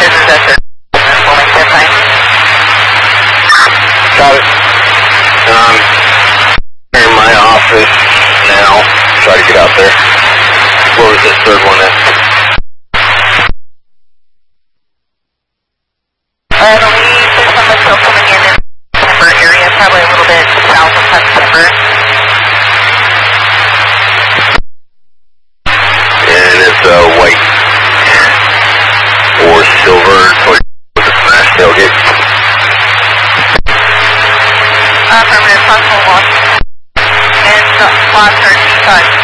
Got it. In my office now. Try to get out there. Where was this third one at? I believe this one was still coming in the Timber area, probably a little bit south of Hudson Timber. And it's white or silver with a smash tailgate. Affirmative, possible loss. And lost her,